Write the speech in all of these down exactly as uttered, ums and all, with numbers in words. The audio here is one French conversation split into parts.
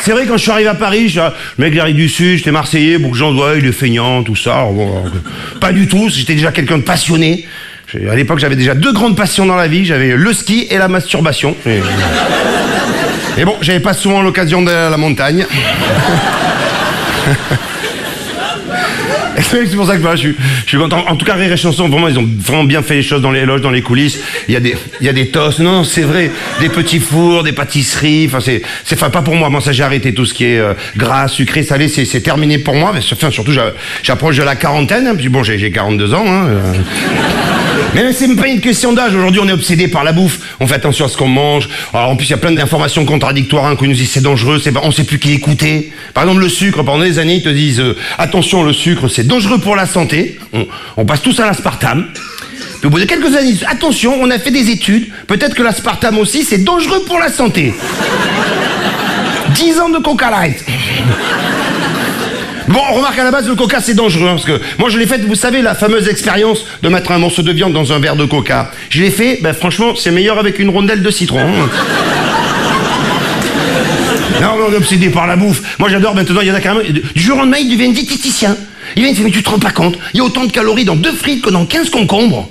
C'est vrai, quand je suis arrivé à Paris, je, le mec j'arrive du Sud, j'étais Marseillais, beaucoup de gens disent ouais, il est feignant, tout ça. Alors, bon, pas du tout, j'étais déjà quelqu'un de passionné. À l'époque, j'avais déjà deux grandes passions dans la vie, j'avais le ski et la masturbation. Et, et bon, j'avais pas souvent l'occasion d'aller à la montagne. C'est pour ça que voilà, je, suis, je suis content. En tout cas, Rire et Chanson, vraiment, ils ont vraiment bien fait les choses dans les loges, dans les coulisses. Il y a des, il y a des tosses, non, non c'est vrai, des petits fours, des pâtisseries. Enfin, c'est, c'est, enfin, pas pour moi. Moi, ça, j'ai arrêté tout ce qui est euh, gras, sucré, salé. C'est, c'est terminé pour moi. Mais, enfin, surtout, j'approche de la quarantaine. Hein, puis bon, j'ai, j'ai quarante-deux ans. Hein, euh. Mais c'est même pas une question d'âge. Aujourd'hui, on est obsédé par la bouffe. On fait attention à ce qu'on mange. Alors, en plus, il y a plein d'informations contradictoires. Hein, qu'on nous dit c'est dangereux. C'est pas, on sait plus qui écouter. Par exemple, le sucre. Pendant des années, ils te disent euh, attention, le sucre, c'est dangereux pour la santé. On, on passe tous à l'aspartame. Puis au bout de quelques années, ils disent attention, on a fait des études. Peut-être que l'aspartame aussi, c'est dangereux pour la santé. Dix ans de Coca Light. Bon, on remarque à la base, le coca, c'est dangereux, hein, parce que moi, je l'ai fait, vous savez, la fameuse expérience de mettre un morceau de viande dans un verre de coca. Je l'ai fait, ben franchement, c'est meilleur avec une rondelle de citron. Hein. Non, mais on est obsédé par la bouffe. Moi, j'adore, maintenant, il y en a carrément, du jour au lendemain, il devient diététicien. Il vient, il fait, mais tu te rends pas compte, il y a autant de calories dans deux frites que dans quinze concombres.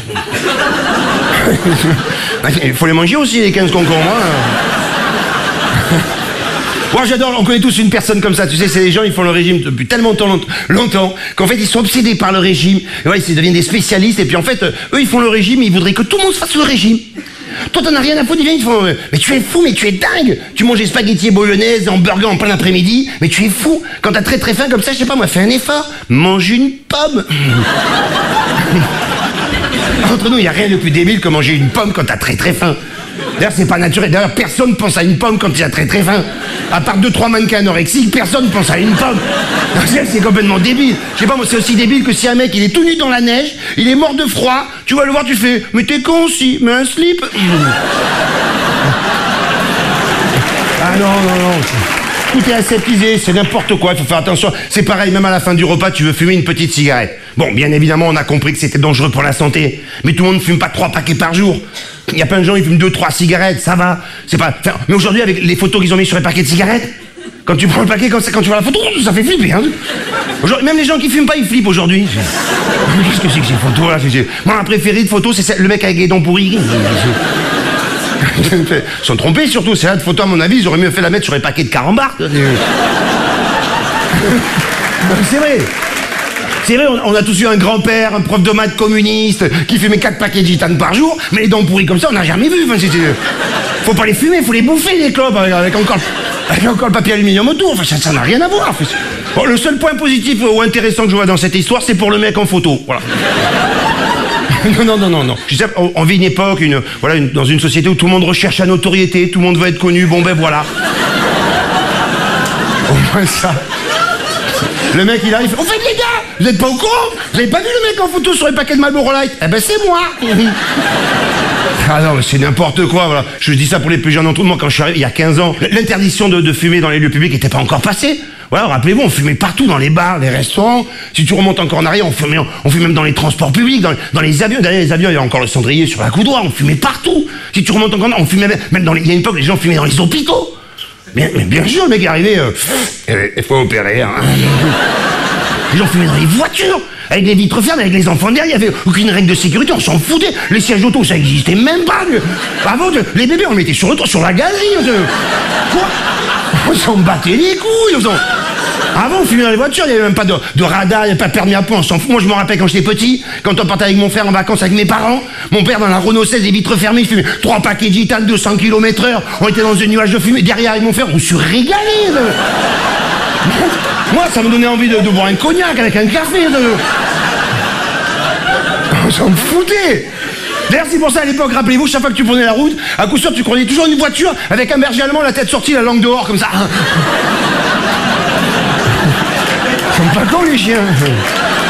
Il faut les manger aussi, les quinze concombres, hein. Moi j'adore, on connaît tous une personne comme ça, tu sais, c'est des gens, ils font le régime depuis tellement longtemps, longtemps qu'en fait ils sont obsédés par le régime, et ouais, ils deviennent des spécialistes, et puis en fait, eux ils font le régime, ils voudraient que tout le monde fasse le régime. Toi t'en as rien à foutre, ils viennent, ils font, mais tu es fou, mais tu es dingue. Tu manges des spaghettis et bolognaise, hamburger en plein après-midi, mais tu es fou. Quand t'as très très faim comme ça, je sais pas moi, fais un effort, mange une pomme. Entre nous, il y a rien de plus débile que manger une pomme quand t'as très très faim. D'ailleurs, c'est pas naturel. D'ailleurs, personne pense à une pomme quand il a très très faim. À part deux, trois mannequins anorexiques, personne pense à une pomme. C'est complètement débile. Je sais pas, moi, c'est aussi débile que si un mec, il est tout nu dans la neige, il est mort de froid, tu vas le voir, tu fais, mais t'es con aussi, mets un slip. Ah non, non, non. Tout est aseptisé, c'est n'importe quoi, il faut faire attention. C'est pareil, même à la fin du repas, tu veux fumer une petite cigarette. Bon, bien évidemment, on a compris que c'était dangereux pour la santé. Mais tout le monde ne fume pas trois paquets par jour. Il y a plein de gens, ils fument deux, trois cigarettes, ça va. C'est pas... Enfin, mais aujourd'hui, avec les photos qu'ils ont mis sur les paquets de cigarettes, quand tu prends le paquet, quand, quand tu vois la photo, ça fait flipper. Hein. Même les gens qui fument pas, ils flippent aujourd'hui. Qu'est-ce que c'est que ces photos-là? Moi, ma préférée de photo, c'est le mec avec les dents pourries. Ils sont trompés surtout, c'est là de photo à mon avis, ils auraient mieux fait la mettre sur les paquets de carambars. C'est vrai. C'est vrai, on a tous eu un grand-père, un prof de maths communiste qui fumait quatre paquets de gitane par jour, mais les dents pourries comme ça, on n'a jamais vu. Enfin, faut pas les fumer, faut les bouffer les clopes avec, avec, encore, avec encore le papier aluminium autour. Enfin, ça n'a rien à voir. Bon, le seul point positif ou intéressant que je vois dans cette histoire, c'est pour le mec en photo. Voilà. Non, non, non, non, non. Je sais, on, on vit une époque, une, voilà, une, dans une société où tout le monde recherche la notoriété, tout le monde veut être connu, bon ben voilà. Au moins ça. Le mec il arrive, au fait les gars, vous êtes pas au courant? Vous avez pas vu le mec en photo sur les paquets de Marlboro Light? Eh ben c'est moi. Ah non, mais c'est n'importe quoi, voilà. Je dis ça pour les plus jeunes d'entre nous. Moi, quand je suis arrivé, il y a quinze ans, l'interdiction de, de fumer dans les lieux publics n'était pas encore passée. Voilà, rappelez-vous, on fumait partout, dans les bars, les restaurants. Si tu remontes encore en arrière, on fumait, on fumait même dans les transports publics, dans, dans les avions. Derrière les avions, il y a encore le cendrier sur la coudoir, on fumait partout. Si tu remontes encore, on fumait même, même dans les... Il y a une époque, les gens fumaient dans les hôpitaux. Mais, mais bien sûr, le mec est arrivé, euh, il faut opérer, hein. Les gens fumaient dans les voitures, avec les vitres fermes, avec les enfants derrière, il n'y avait aucune règle de sécurité, on s'en foutait. Les sièges auto, ça n'existait même pas. Avant, les bébés, on les mettait sur le toit, sur la galerie. Quoi? On s'en battait les couilles. On s'en... Avant, on fumait dans les voitures, il n'y avait même pas de, de radar, il n'y avait pas de permis à point, on s'en fout. Moi, je me rappelle quand j'étais petit, quand on partait avec mon frère en vacances avec mes parents, mon père dans la Renault seize, les vitres fermées, il fumait trois paquets de gitane, deux cents kilomètres heure, on était dans un nuage de fumée, derrière avec mon frère, on se régalait. Moi, ça me donnait envie de, de boire un cognac avec un café. De... On s'en foutait. D'ailleurs, c'est pour ça, à l'époque, rappelez-vous, chaque fois que tu prenais la route, à coup sûr, tu croisais toujours une voiture avec un berger allemand, la tête sortie, la langue dehors, comme ça. Ils sont pas cons, les chiens.